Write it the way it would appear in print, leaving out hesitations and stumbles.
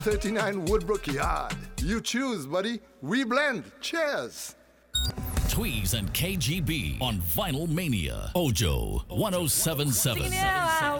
39 Woodbrook Yard. You choose, buddy. We blend. Cheers. Tweez and KGB on Vinyl Mania. Ojo 1077.